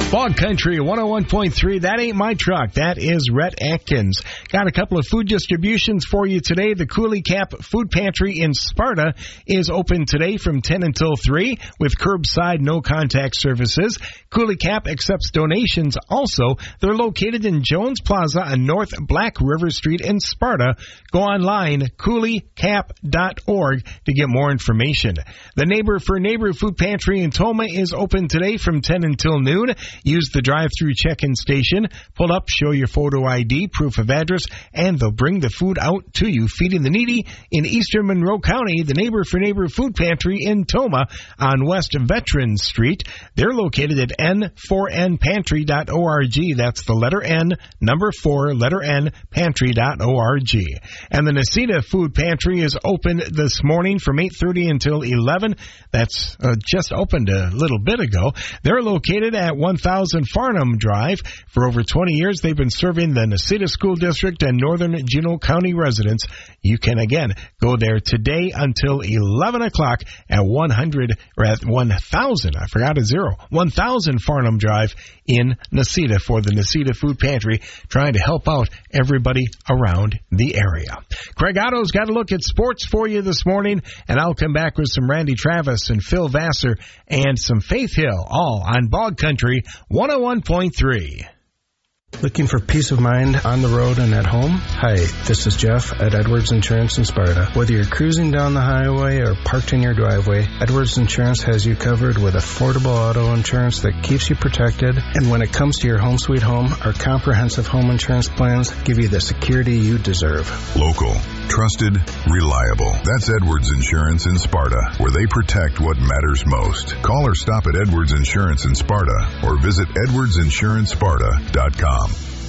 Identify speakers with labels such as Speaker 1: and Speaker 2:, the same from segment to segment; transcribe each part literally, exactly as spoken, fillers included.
Speaker 1: Bog Country one oh one point three, that ain't my truck. That is Rhett Atkins. Got a couple of food distributions for you today. The Coulee Cap Food Pantry in Sparta is open today from ten until three with curbside no contact services. Coulee Cap accepts donations also. They're located in Jones Plaza on North Black River Street in Sparta. Go online, coulee cap dot org to get more information. The Neighbor for Neighbor Food Pantry in Toma is open today from ten until noon. Use the drive-through check-in station. Pull up, show your photo I D, proof of address, and they'll bring the food out to you. Feeding the needy in eastern Monroe County, the Neighbor for Neighbor Food Pantry in Toma on West Veterans Street. They're located at N four N pantry dot org. That's the letter N, number four, letter N, pantry dot org. And the Necedah Food Pantry is open this morning from eight thirty until eleven. That's uh, just opened a little bit ago. They're located at one thousand Farnham Drive. For over twenty years, they've been serving the Necedah School District and northern Juneau County residents. You can, again, go there today until eleven o'clock at one hundred, or at one thousand, I forgot a zero, one thousand Farnham Drive in Necedah for the Necedah Food Pantry, trying to help out everybody around the area. Craig Otto's got a look at sports for you this morning, and I'll come back with some Randy Travis and Phil Vassar and some Faith Hill, all on Bog Country one oh one point three.
Speaker 2: Looking for peace of mind on the road and at home? Hi, this is Jeff at Edwards Insurance in Sparta. Whether you're cruising down the highway or parked in your driveway, Edwards Insurance has you covered with affordable auto insurance that keeps you protected. And when it comes to your home sweet home, our comprehensive home insurance plans give you the security you deserve.
Speaker 3: Local, trusted, reliable. That's Edwards Insurance in Sparta, where they protect what matters most. Call or stop at Edwards Insurance in Sparta or visit edwards insurance sparta dot com.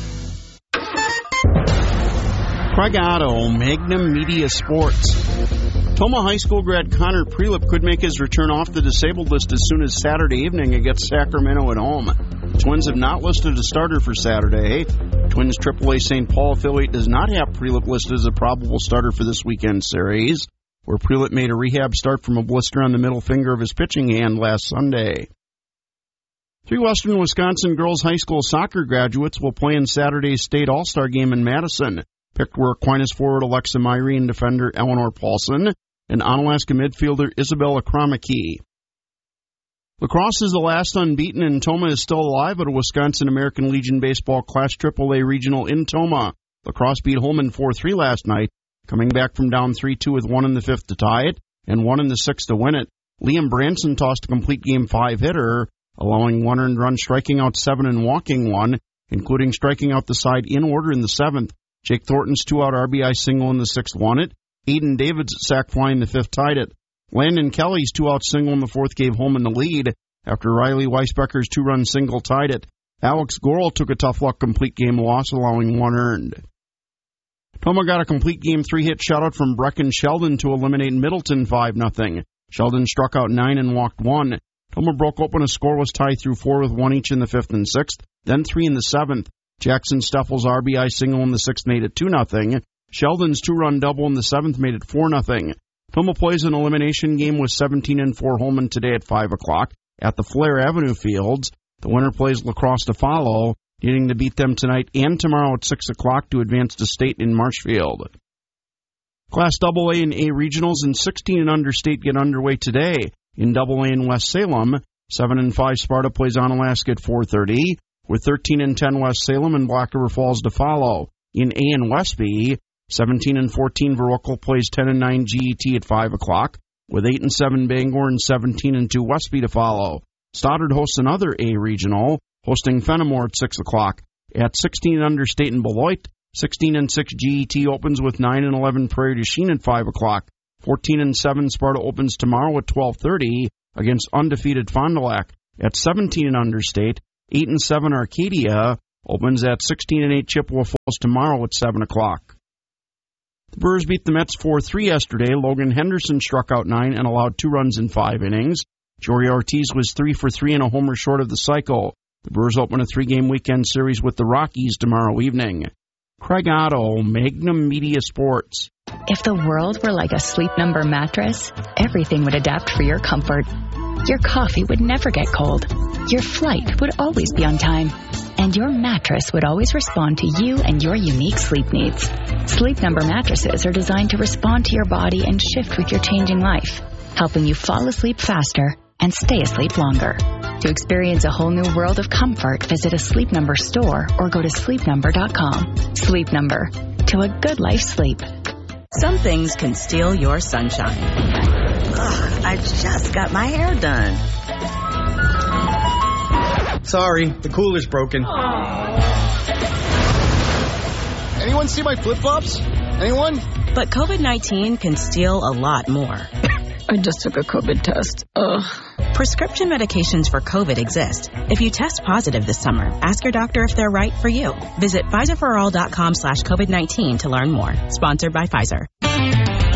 Speaker 4: Craig Otto, Magnum Media Sports. Toma High School grad Connor Prelip could make his return off the disabled list as soon as Saturday evening against Sacramento at home. The Twins have not listed a starter for Saturday. Twins triple A Saint Paul affiliate does not have Prelip listed as a probable starter for this weekend series, where Prelip made a rehab start from a blister on the middle finger of his pitching hand last Sunday. Three Western Wisconsin girls high school soccer graduates will play in Saturday's state all-star game in Madison. Picked were Aquinas forward Alexa Myrie and defender Eleanor Paulson, and Onalaska midfielder Isabella Kromicki. Lacrosse is the last unbeaten, and Toma is still alive at a Wisconsin American Legion Baseball Class triple A regional in Toma. Lacrosse beat Holman four three last night, coming back from down three two with one in the fifth to tie it, and one in the sixth to win it. Liam Branson tossed a complete game five hitter, allowing one earned run, striking out seven and walking one, including striking out the side in order in the seventh. Jake Thornton's two-out R B I single in the sixth won it. Aiden David's sac fly in the fifth tied it. Landon Kelly's two-out single in the fourth gave Holman the lead after Riley Weisbecker's two-run single tied it. Alex Gorel took a tough-luck complete game loss, allowing one earned. Toma got a complete game three-hit shutout from Brecken Sheldon to eliminate Middleton five nothing. Sheldon struck out nine and walked one. Toma broke open a scoreless tie through four with one each in the fifth and sixth, then three in the seventh. Jackson Steffel's R B I single in the sixth made it two nothing. Sheldon's two-run double in the seventh made it four nothing. Toma plays an elimination game with seventeen and four Holman today at five o'clock at the Flair Avenue Fields. The winner plays Lacrosse to follow, needing to beat them tonight and tomorrow at six o'clock to advance to state in Marshfield. Class double A and A regionals and sixteen and under state get underway today. In double A in West Salem, seven and five Sparta plays Onalaska at four thirty, with thirteen and ten West Salem and Black River Falls to follow. In A and Westby, seventeen and fourteen Verrochel plays ten and nine G E T at five o'clock, with eight and seven Bangor and seventeen and two Westby to follow. Stoddard hosts another A regional, hosting Fenimore at six o'clock. At sixteen and under state in Beloit, sixteen and six G E T opens with nine and eleven Prairie du Chien at five o'clock. fourteen and seven Sparta opens tomorrow at twelve thirty against undefeated Fond du Lac. At seventeen and under state, eight and seven Arcadia opens at sixteen and eight Chippewa Falls tomorrow at seven o'clock. The Brewers beat the Mets four three yesterday. Logan Henderson struck out nine and allowed two runs in five innings. Jory Ortiz was three for three and a homer short of the cycle. The Brewers open a three-game weekend series with the Rockies tomorrow evening. Craig Otto, Magnum Media Sports.
Speaker 5: If the world were like a Sleep Number mattress, everything would adapt for your comfort. Your coffee would never get cold. Your flight would always be on time. And your mattress would always respond to you and your unique sleep needs. Sleep Number mattresses are designed to respond to your body and shift with your changing life, helping you fall asleep faster and stay asleep longer. To experience a whole new world of comfort, visit a Sleep Number store or go to sleep number dot com. Sleep Number. To a good life sleep.
Speaker 6: Some things can steal your sunshine.
Speaker 7: Ugh, I just got my hair done.
Speaker 8: Sorry, the cooler's broken. Anyone see my flip-flops? Anyone?
Speaker 6: But COVID nineteen can steal a lot more.
Speaker 9: I just took a COVID test. Ugh.
Speaker 6: Prescription medications for COVID exist. If you test positive this summer, ask your doctor if they're right for you. Visit Pfizer for all dot com slash COVID nineteen to learn more. Sponsored by Pfizer.